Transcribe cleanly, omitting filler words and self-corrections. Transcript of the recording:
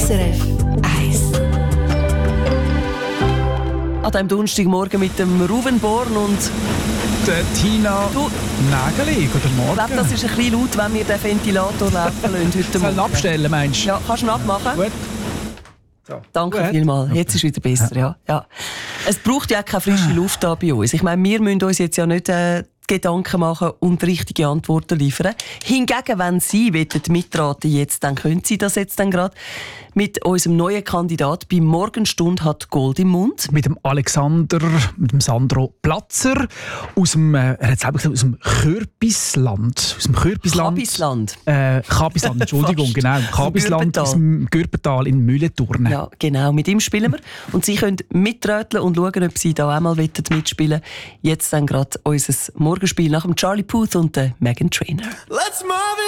SRF 1. An diesem Donnerstagmorgen mit dem Ruven Born und der Tina Nägeli. Guten Morgen. Ich glaube, das ist ein bisschen laut, wenn wir den Ventilator laufen lassen heute Morgen. Abstellen, meinst du? Ja, kannst du ihn abmachen? Gut. So. Danke Gut. vielmals. Jetzt ist es wieder besser. Ja. Es braucht ja auch keine frische Luft da bei uns. Ich meine, wir müssen uns jetzt ja nicht Gedanken machen und richtige Antworten liefern. Hingegen, wenn Sie mitraten jetzt, dann können Sie das jetzt dann gerade mit unserem neuen Kandidat bei Morgenstund hat Gold im Mund. Mit dem Sandro Platzer aus dem, er hat selber gesagt, aus dem Kürbisland. Aus dem Kabisland. Kabisland, Entschuldigung, genau. Kabisland aus dem Gürbental in Mühlenturnen. Ja, genau, mit ihm spielen wir. Und Sie können mitröteln und schauen, ob Sie da auch mal mitspielen wollen. Jetzt dann gerade unser Morgenspiel nach dem Charlie Puth und der Meghan Trainor. Let's move it!